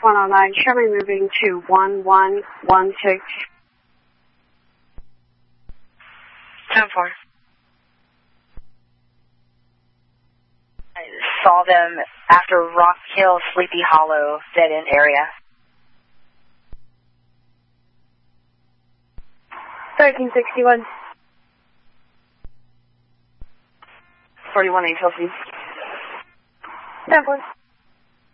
109, show me moving to 1116. 10-4. I saw them after Rock Hill, Sleepy Hollow, dead end area. 1361. 41 Chelsea. 10-4.